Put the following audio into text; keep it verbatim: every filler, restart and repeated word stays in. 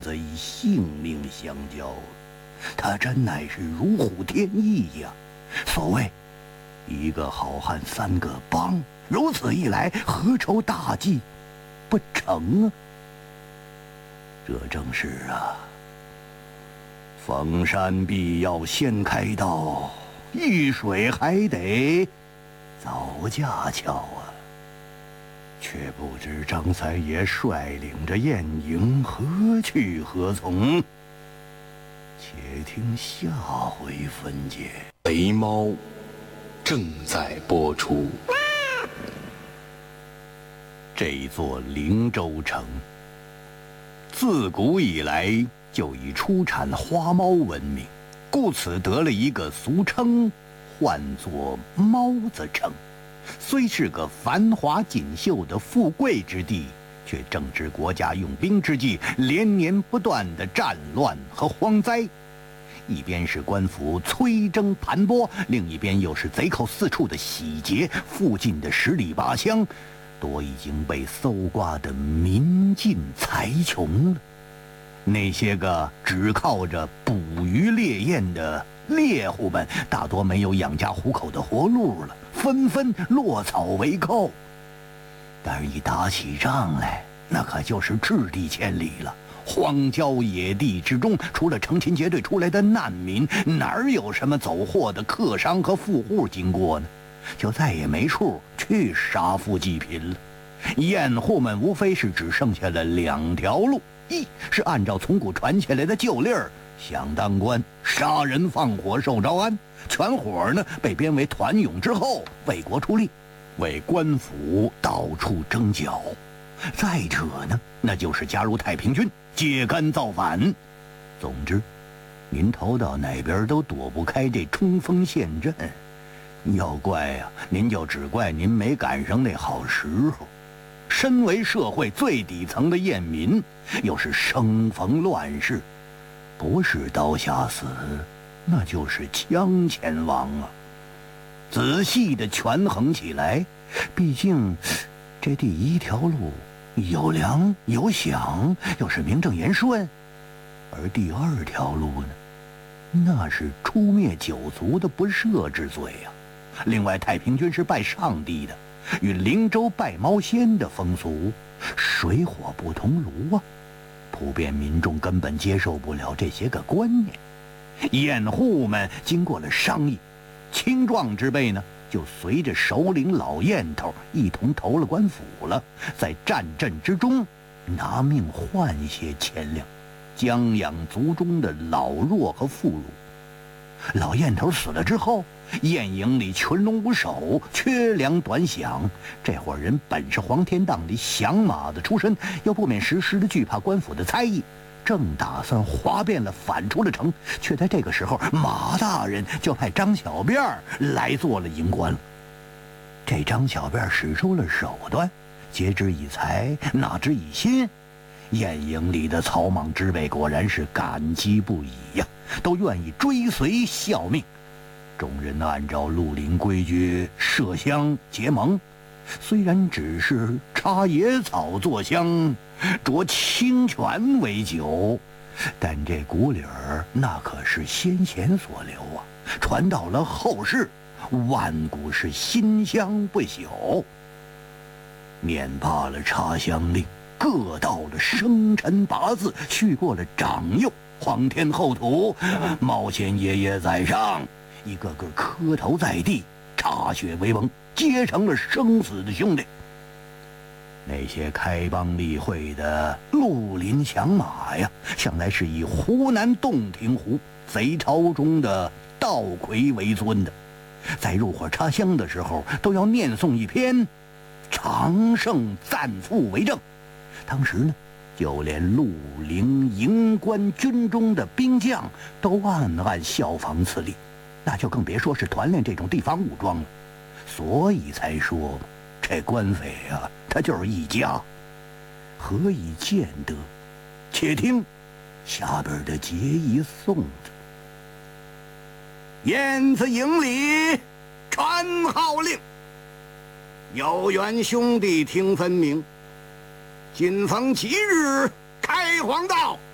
则以性命相交，他真乃是如虎添翼呀！所谓一个好汉三个帮，如此一来，何愁大计不成啊？这正是啊，逢山必要先开刀，遇水还得早架桥啊！却不知张三爷率领着燕营何去何从？且听下回分解。 肥猫正在播出。 这座灵州城，自古以来就以出产花猫闻名，故此得了一个俗称，唤作猫子城。虽是个繁华锦绣的富贵之地，却正值国家用兵之际，连年不断的战乱和荒灾。一边是官府催征盘剥，另一边又是贼寇四处的洗劫，附近的十里八乡多已经被搜刮的民尽财穷了。那些个只靠着捕鱼猎雁的猎户们，大多没有养家糊口的活路了，纷纷落草为寇。但是一打起仗来，那可就是掷地千里了。荒郊野地之中，除了成群结队出来的难民，哪儿有什么走货的客商和富户经过呢？就再也没处去杀富济贫了。验户们无非是只剩下了两条路：一是按照从古传下来的旧例儿，想当官，杀人放火受招安，全伙呢被编为团勇之后，为国出力，为官府到处征剿。再者呢，那就是加入太平军，揭竿造反。总之，您投到哪边都躲不开这冲锋陷阵。要怪呀、啊，您就只怪您没赶上那好时候。身为社会最底层的燕民，又是生逢乱世，不是刀下死，那就是枪前亡啊！仔细的权衡起来，毕竟这第一条路有良有享，又是名正言顺，而第二条路呢，那是诛灭九族的不赦之罪啊！另外，太平军是拜上帝的，与灵州拜猫仙的风俗水火不同炉啊！普遍民众根本接受不了这些个观念。掩户们经过了商议，青壮之辈呢，就随着首领老燕头一同投了官府了，在战阵之中拿命换些钱粮，将养族中的老弱和妇孺。老燕头死了之后，燕营里群龙无首，缺粮短饷。这伙人本是黄天荡里响马的出身，又不免时时的惧怕官府的猜疑，正打算哗变了反出了城，却在这个时候，马大人就派张小辫来做了营官了。这张小辫使出了手段，节之以财，纳之以心。燕营里的草莽之辈果然是感激不已呀、啊，都愿意追随效命。众人按照绿林规矩设香结盟，虽然只是插野草做香，酌清泉为酒，但这古理儿那可是先贤所留啊，传到了后世，万古是馨香不朽。念罢了插香令，各到了生辰八字，续过了长幼，皇天后土，冒险爷爷在上，一个个磕头在地，歃血为盟，结成了生死的兄弟。那些开邦立会的绿林响马呀，向来是以湖南洞庭湖贼巢中的道魁为尊的，在入伙插香的时候，都要念诵一篇长胜赞赋为证。当时呢，就连绿林营官军中的兵将都暗暗效仿此例，那就更别说是团练这种地方武装了。所以才说这官匪啊，他就是一家，何以见得？且听下边的节义颂子：燕子营里传号令，有缘兄弟听分明，今逢吉日开黄道。